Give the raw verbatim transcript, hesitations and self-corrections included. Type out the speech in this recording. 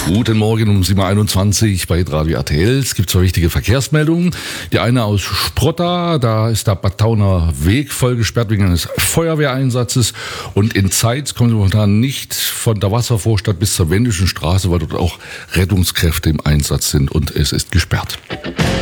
Guten Morgen um sieben Uhr einundzwanzig bei Radio R T L. Es gibt zwei wichtige Verkehrsmeldungen. Die eine aus Sprotta, da ist der Bad Tauner Weg voll gesperrt wegen eines Feuerwehreinsatzes. Und in Zeitz kommen Sie momentan nicht von der Wasservorstadt bis zur Wendischen Straße, weil dort auch Rettungskräfte im Einsatz sind und es ist gesperrt.